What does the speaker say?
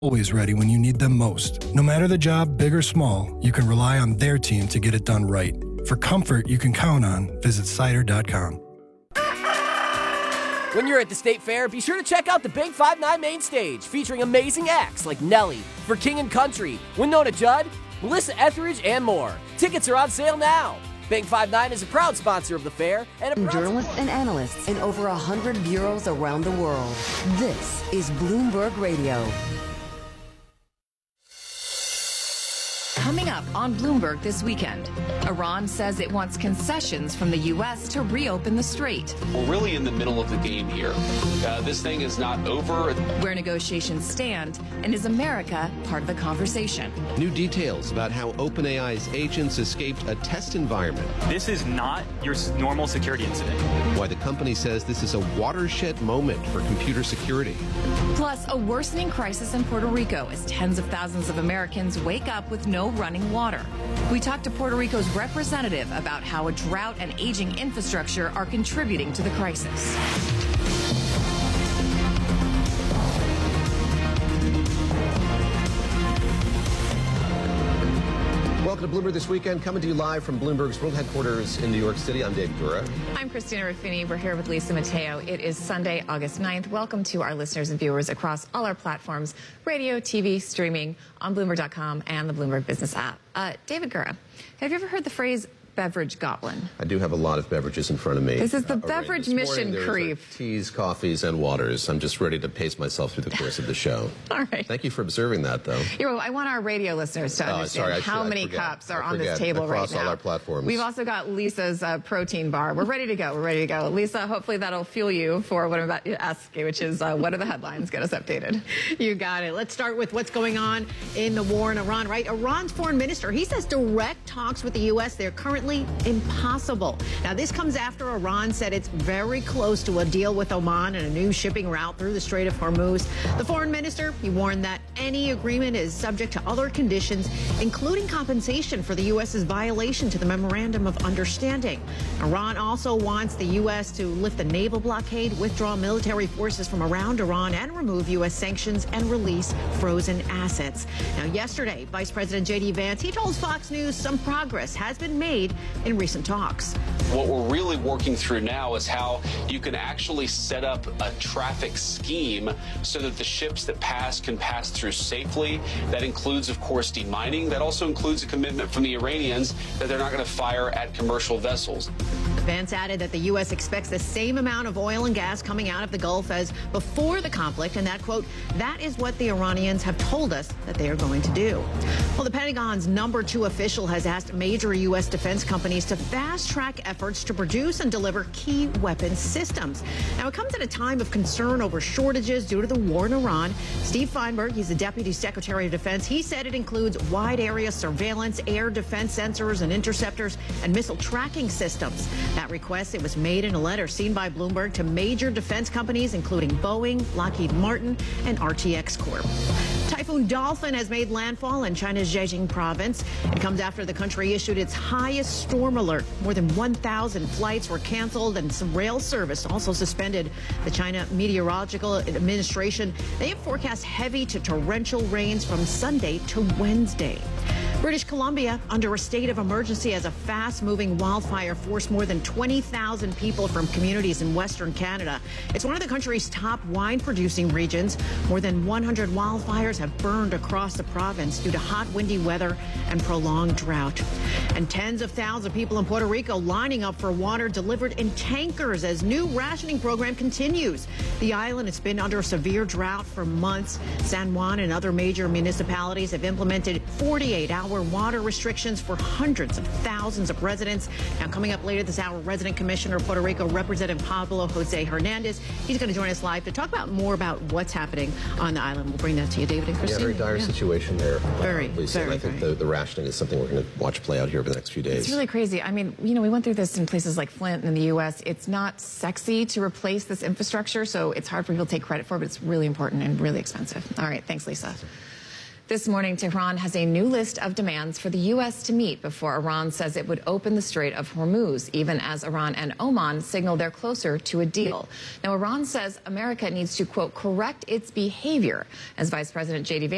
Always ready when you need them most. No matter the job, big or small, you can rely on their team to get it done right. For comfort you can count on, visit Cider.com. When you're at the State Fair, be sure to check out the Big 5-9 main stage, featuring amazing acts like Nelly, For King and Country, Winona Judd, Melissa Etheridge, and more. Tickets are on sale now. Big 5-9 is a proud sponsor of the fair and a journalists and analysts in over 100 bureaus around the world. This is Bloomberg Radio. Coming up on Bloomberg this weekend, Iran says it wants concessions from the U.S. to reopen the strait. We're really in the middle of the game here. This thing is not over. Where negotiations stand, and is America part of the conversation? New details about how OpenAI's agents escaped a test environment. This is not your normal security incident. Why the company says this is a watershed moment for computer security. Plus, a worsening crisis in Puerto Rico as tens of thousands of Americans wake up with no running water. We talked to Puerto Rico's representative about how a drought and aging infrastructure are contributing to the crisis. Welcome to Bloomberg This Weekend, coming to you live from Bloomberg's world headquarters in New York City. I'm Dave Gura. I'm Christina Ruffini. We're here with Lisa Mateo. It is Sunday, August 9th. Welcome to our listeners and viewers across all our platforms, radio, TV, streaming, on Bloomberg.com and the Bloomberg Business app. David Gura, have you ever heard the phrase beverage goblin? I do have a lot of beverages in front of me. This is the beverage mission creep. Teas, coffees, and waters. I'm just ready to pace myself through the course of the show. All right. Thank you for observing that, though. I want our radio listeners to understand how many cups are on this table right now. Across all our platforms. We've also got Lisa's protein bar. We're ready to go. We're ready to go. Lisa, hopefully that'll fuel you for what I'm about to ask you, which is what are the headlines? Get us updated. You got it. Let's start with what's going on in the war in Iran, right? Iran's foreign minister, he says direct talks with the U.S., they're currently impossible. Now, this comes after Iran said it's very close to a deal with Oman and a new shipping route through the Strait of Hormuz. The foreign minister, he warned that any agreement is subject to other conditions, including compensation for the U.S.'s violation to the Memorandum of Understanding. Iran also wants the U.S. to lift the naval blockade, withdraw military forces from around Iran, and remove U.S. sanctions and release frozen assets. Now, yesterday, Vice President J.D. Vance, he told Fox News some progress has been made in recent talks. What we're really working through now is how you can actually set up a traffic scheme so that the ships that pass can pass through safely. That includes, of course, demining. That also includes a commitment from the Iranians that they're not going to fire at commercial vessels. Vance added that the U.S. expects the same amount of oil and gas coming out of the Gulf as before the conflict, and that, quote, that is what the Iranians have told us that they are going to do. Well, the Pentagon's #2 official has asked major U.S. defense companies to fast-track efforts to produce and deliver key weapons systems. Now, it comes at a time of concern over shortages due to the war in Iran. Steve Feinberg, he's the Deputy Secretary of Defense. He said it includes wide-area surveillance, air defense sensors and interceptors, and missile tracking systems. That request, it was made in a letter seen by Bloomberg to major defense companies, including Boeing, Lockheed Martin, and RTX Corp. Typhoon Dolphin has made landfall in China's Zhejiang province. It comes after the country issued its highest storm alert. More than 1,000 flights were canceled and some rail service also suspended. The China Meteorological Administration, they have forecast heavy to torrential rains from Sunday to Wednesday. British Columbia under a state of emergency as a fast-moving wildfire forced more than 20,000 people from communities in Western Canada. It's one of the country's top wine-producing regions. More than 100 wildfires have burned across the province due to hot, windy weather and prolonged drought. And tens of thousands of people in Puerto Rico lining up for water delivered in tankers as new rationing program continues. The island has been under severe drought for months. San Juan and other major municipalities have implemented 48-hour water restrictions for hundreds of thousands of residents. Now, coming up later this hour, Resident Commissioner of Puerto Rico, Representative Pablo Jose Hernandez, he's going to join us live to talk about more about what's happening on the island. We'll bring that to you, David and Christine. Yeah, very dire situation there. Lisa, very, and I think the rationing is something we're going to watch play out here over the next few days. It's really crazy. I mean, we went through this in places like Flint in the U.S. It's not sexy to replace this infrastructure, so it's hard for people to take credit for, but it's really important and really expensive. All right, thanks, Lisa. This morning, Tehran has a new list of demands for the U.S. to meet before Iran says it would open the Strait of Hormuz, even as Iran and Oman signal they're closer to a deal. Now, Iran says America needs to, quote, correct its behavior, as Vice President J.D. Vance